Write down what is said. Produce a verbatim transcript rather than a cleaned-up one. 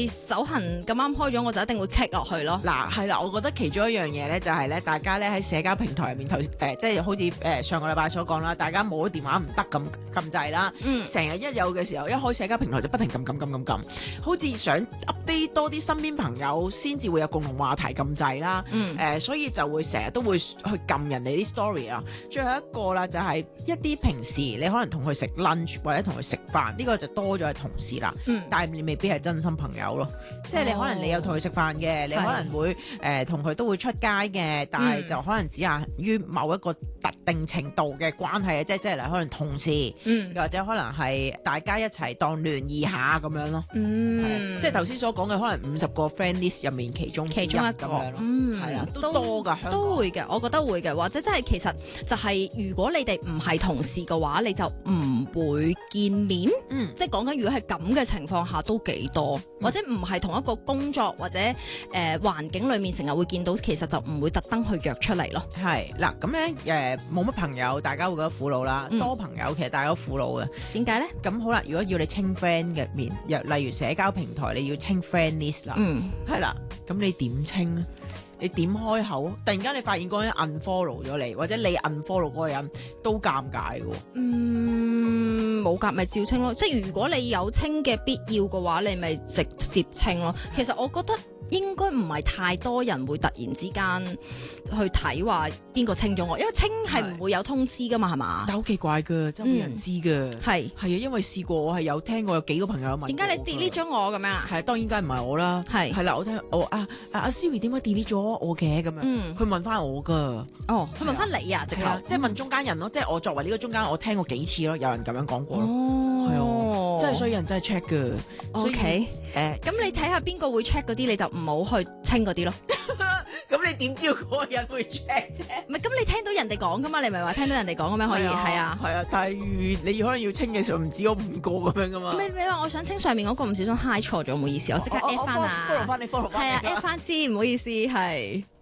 會手痕咁啱開咗，我就一定會 click 落去咯。 嗱係啦，我覺得其中一樣嘢咧就係咧，大家咧喺社交平台入面頭誒、呃，即係好似誒、呃、上個禮拜所講啦，大家冇咗電話唔得咁撳掣啦，成日、嗯、一有嘅時候一開社交平台就不停撳撳撳撳撳，好似想 update 多啲身邊朋友先至會有共同話題撳掣啦，誒、嗯呃、所以就會成日都會去撳人哋啲 story 啊。最後一個啦就係一啲平時你可能同佢食 lunch 或者同佢食飯，呢、這個就多咗係同事啦，嗯、但係你未必係真心朋友咯，即係你可能你有同佢食飯嘅，哦、你可能會誒同佢都會出街嘅，但係就可能只限於某一個特定程度嘅關係啊，即係即係嚟可能同事，嗯、又或者可能係大家一齊當聯誼下咁樣咯，嗯、即係頭先所講嘅可能五十個 friend list 入面其中其中一個咁樣咯，係啊、嗯，都多㗎，香港都會嘅，我覺得會嘅，或者即係其實就係如果你哋唔係同事嘅話，你就唔會見面，嗯、即係講緊如果係咁嘅情況下都幾多，嗯、或者唔係同一個工作或者誒、呃、環境裡面成日會見到，其實就唔會特登去約出嚟咯。係嗱，咁咧誒冇乜朋友，大家會覺得苦惱啦；嗯、多朋友其實大家都苦惱嘅。 點解咧？咁好啦，如果要你清 friend 嘅面，例如社交平台你要清 friend list 啦，嗯，係啦，咁你點清咧？你點開口？突然間你發現嗰個人 unfollow 咗你，或者你 unfollow 嗰個人都尷尬嘅喎。 嗯，冇夾咪照清咯。即係如果你有清嘅必要嘅話，你咪直接清咯。其實我覺得應該唔係太多人會突然之間去睇話邊個清咗我，因為清係唔會有通知噶嘛，係嘛？ 但好奇怪㗎，真係冇人知㗎。係係啊，因為試過我係有聽過有幾個朋友問點解你 delete 咗我咁樣啊？ 係當然梗係唔係我啦。係係啦，我聽我啊啊阿 Siri 點解 delete 咗我嘅咁樣？嗯，佢問翻我㗎。 哦，佢問翻你啊，直頭即係問中間人咯，即係我作為呢個中間，我聽過幾次咯，有人咁樣講過咯。哦，係啊，真係所以人真係 check 㗎。 OK，誒，咁你睇下邊個會 check 嗰啲，你就唔好去清嗰啲咯。 咁你點知嗰個人會 check 啫？ 唔係，咁你聽到人哋講噶嘛？你咪話聽到人哋講咁樣可以？係啊， 係啊，但係你可能要清嘅時候唔止嗰五個咁樣噶嘛？ 你你話我想清上面嗰個唔小心 high 錯咗，唔好意思，我即刻 at 翻啊！follow 翻你 follow 翻， 係啊 at 翻先，唔好意思，係。